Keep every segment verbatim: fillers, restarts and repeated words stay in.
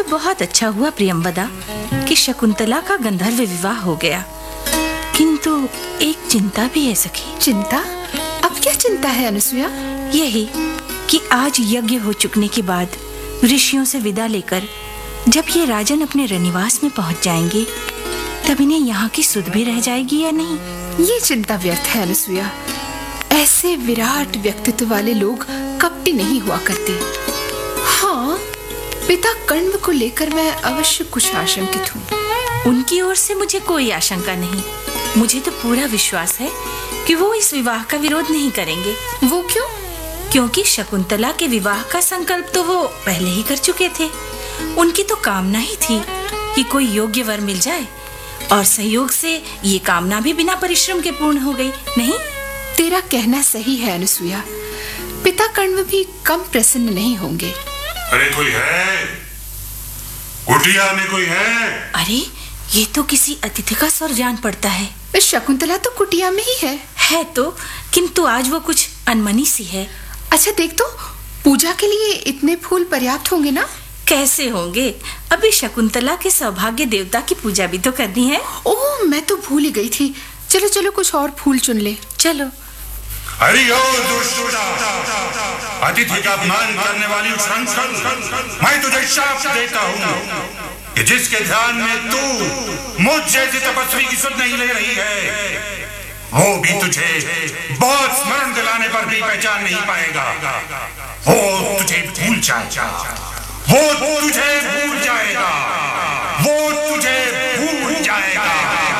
बहुत अच्छा हुआ प्रियंवदा कि शकुंतला का गंधर्व विवाह हो गया, किंतु एक चिंता भी है सखी। चिंता? अब क्या चिंता है अनसुया? यही कि आज यज्ञ हो चुकने के बाद ऋषियों से विदा लेकर जब ये राजन अपने रनिवास में पहुंच जाएंगे, तब इन्हें यहाँ की सुध भी रह जाएगी या नहीं? ये चिंता व्यर्थ है अनसुया। ऐसे विराट व्यक्तित्व वाले लोग कपटी नहीं हुआ करते। हाँ, पिता कण्व को लेकर मैं अवश्य कुछ आशंकित हूँ। उनकी ओर से मुझे कोई आशंका नहीं। मुझे तो पूरा विश्वास है कि वो इस विवाह का विरोध नहीं करेंगे। वो क्यों? क्योंकि शकुंतला के विवाह का संकल्प तो वो पहले ही कर चुके थे। उनकी तो कामना ही थी कि कोई योग्य वर मिल जाए, और संयोग से ये कामना भी बिना परिश्रम के पूर्ण हो गई। नहीं, तेरा कहना सही है अनसुया। पिता कण्व भी कम प्रसन्न नहीं होंगे। अरे कोई है? कुटिया में कोई है? अरे ये तो किसी अतिथि का स्वर जान पड़ता है। शकुंतला तो कुटिया में ही है। है तो, किंतु आज वो कुछ अनमनी सी है। अच्छा देख तो, पूजा के लिए इतने फूल पर्याप्त होंगे ना? कैसे होंगे, अभी शकुंतला के सौभाग्य देवता की पूजा भी तो करनी है। ओह, मैं तो भूल ही गई थी। चलो चलो कुछ और फूल चुन ले। चलो। अरे ओ दुष्टा, अतिथि का अपमान करने वाली उछृंखल, मैं तुझे शाप देता हूँ कि जिसके ध्यान में तू मुझ जैसे तपस्वी की सुध नहीं ले रही है, वो भी तुझे बहुत स्मरण दिलाने पर भी पहचान नहीं पाएगा। वो तुझे भूल जाएगा, वो तुझे भूल जाएगा, वो तुझे भूल जाएगा।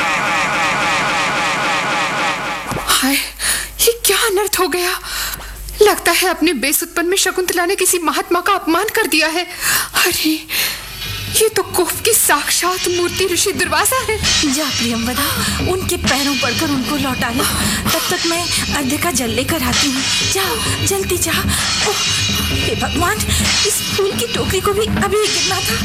हाय, ये क्या अनर्थ हो गया? लगता है अपने बेसुतपन में शकुंतला ने किसी महात्मा का अपमान कर दिया है। अरे, ये तो कोप की साक्षात मूर्ति ऋषि दुर्वासा है। जा प्रियंवदा, उनके पैरों पड़कर उनको लौटा ला। तब तक मैं अर्घ्य का जल लेकर आती हूँ। जा, जल्दी जा। ओह, हे भगवान, इस फूल की टोकरी को भी अभी गिरना था।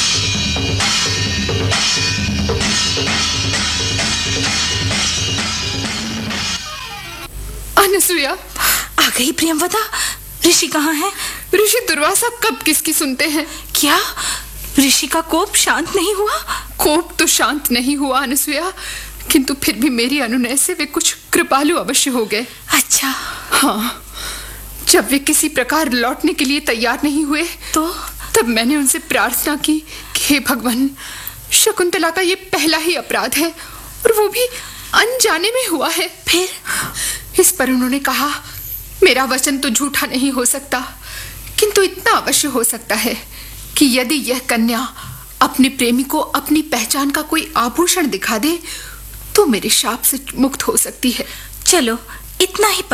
अनसुया, आ गई प्रियंवदा। ऋषि कहाँ है? ऋषि दुर्वासा कब किसकी सुनते हैं? क्या ऋषि का कोप शांत नहीं हुआ? कोप तो शांत नहीं हुआ अनसुया, किंतु फिर भी मेरी अनुनय से वे कुछ कृपालु अवश्य हो गए। अच्छा। हाँ, जब वे किसी प्रकार लौटने के लिए तैयार नहीं हुए, तो तब मैंने उनसे प्रार्थना की कि हे भगवान, शकुंतला का ये पहला ही अपराध है, और वो भी अनजाने में हुआ है। फिर इस पर उन्होंने कहा, मेरा वचन तो झूठा नहीं हो सकता, किंतु इतना अवश्य हो सकता है कि यदि यह कन्या अपने प्रेमी को अपनी पहचान का कोई आभूषण दिखा दे, तो मेरे शाप से मुक्त हो सकती है। चलो, इतना ही